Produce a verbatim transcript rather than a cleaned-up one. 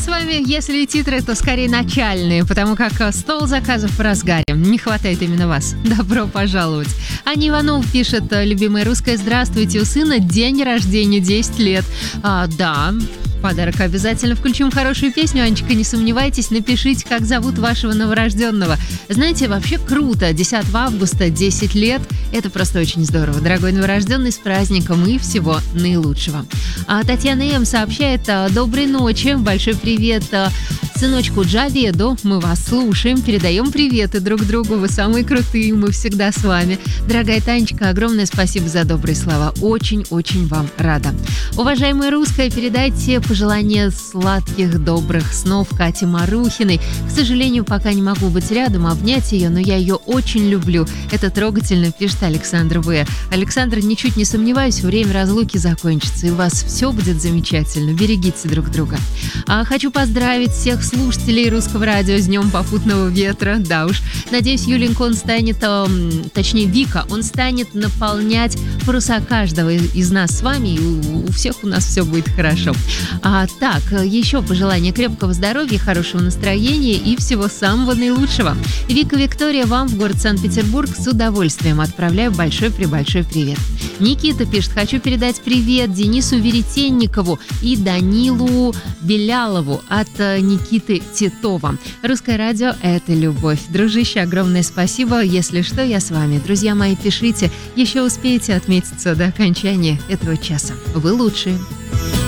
с вами, если и титры, то скорее начальные, потому как стол заказов в разгаре. Не хватает именно вас. Добро пожаловать. Аня Иванов пишет: любимая русская, здравствуйте, у сына день рождения, десять лет. А, да... Подарок обязательно включим хорошую песню. Анечка, не сомневайтесь, напишите, как зовут вашего новорожденного. Знаете, вообще круто. десятого августа, десять лет. Это просто очень здорово. Дорогой новорожденный, с праздником и всего наилучшего. А Татьяна М. сообщает: доброй ночи, большой привет сыночку Джаведу. Мы вас слушаем, передаем приветы друг другу. Вы самые крутые, мы всегда с вами. Дорогая Танечка, огромное спасибо за добрые слова. Очень-очень вам рада. Уважаемая русская, передайте пожелания сладких, добрых снов Кате Марухиной. К сожалению, пока не могу быть рядом, обнять ее, но я ее очень люблю. Это трогательно, пишет Александр В. Александр, ничуть не сомневаюсь, время разлуки закончится, и у вас все будет замечательно. Берегите друг друга. А хочу поздравить всех слушателей Русского радио с Днем попутного ветра. Да уж. Надеюсь, Юленька, он станет, э, точнее Вика, он станет наполнять паруса каждого из нас с вами, и у, у всех у нас все будет хорошо. А, так, еще пожелание крепкого здоровья, хорошего настроения и всего самого наилучшего. Вика Виктория, вам в город Санкт-Петербург с удовольствием отправляю большой-пребольшой привет. Никита пишет: хочу передать привет Денису Веретенникову и Данилу Белялову от Никиты Титова. Русское радио – это любовь. Дружище, огромное спасибо. Если что, я с вами. Друзья мои, пишите. Еще успеете отметиться до окончания этого часа. Вы лучшие.